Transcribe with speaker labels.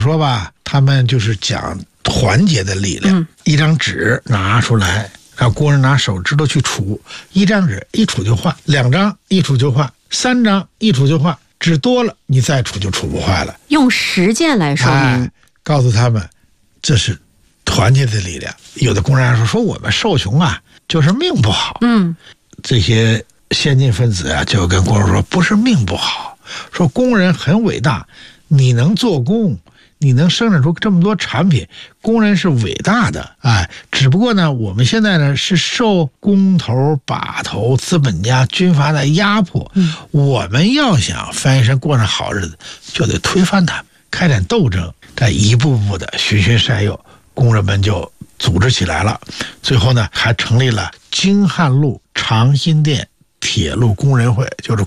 Speaker 1: 说吧，他们就是讲团结的力量。一张纸拿出来，让工人拿手指头去杵，一张纸一杵就坏，2张一杵就坏，3张一杵就坏，纸多了你再杵就杵不坏了。
Speaker 2: 用实践来说明，
Speaker 1: 告诉他们这是团结的力量。有的工人还说我们受穷啊，就是命不好。这些先进分子啊，就跟工人说，不是命不好，说工人很伟大，你能做工，你能生产出这么多产品，工人是伟大的。只不过呢，我们现在呢是受工头、把头、资本家、军阀的压迫，我们要想翻身过上好日子，就得推翻他们，开展斗争。这一步步的循循善诱，工人们就组织起来了。最后呢，还成立了京汉路长辛店铁路工人会，就是